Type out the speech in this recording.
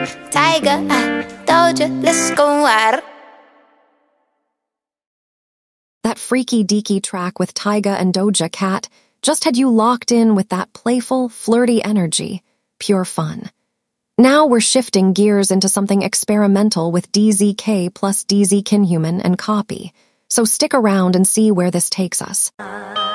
Tiger, I told you, let's go wild. That freaky deaky track with Tyga and Doja Cat just had you locked in with that playful, flirty energy. Pure fun. Now we're shifting gears into something experimental with DZK plus DZ Kinhuman and Copy. So stick around and see where this takes us.